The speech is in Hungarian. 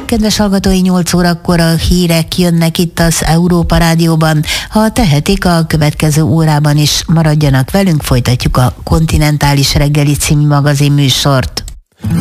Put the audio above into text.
Kedves hallgatói, 8 órakor a hírek jönnek itt az Európa Rádióban. Ha tehetik, a következő órában is maradjanak velünk, folytatjuk a Kontinentális reggeli című magazin műsort.